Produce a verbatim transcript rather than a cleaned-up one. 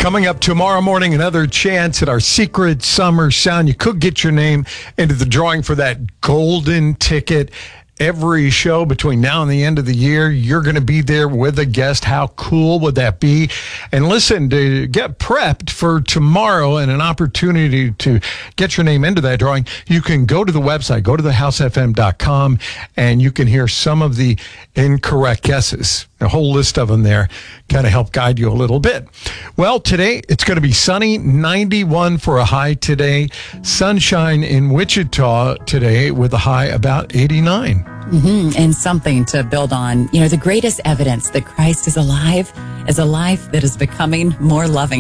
Coming up tomorrow morning, another chance at our secret summer sound. You could get your name into the drawing for that golden ticket. Every show between now and the end of the year, you're going to be there with a guest. How cool would that be? And listen, to get prepped for tomorrow and an opportunity to get your name into that drawing, you can go to the website, go to the house f m dot com, and you can hear some of the incorrect guesses. A whole list of them there, kind of help guide you a little bit. Well, today it's going to be sunny, ninety-one for a high today. Sunshine in Wichita today with a high about eighty-nine. Mm-hmm. And something to build on. You know, the greatest evidence that Christ is alive is a life that is becoming more loving.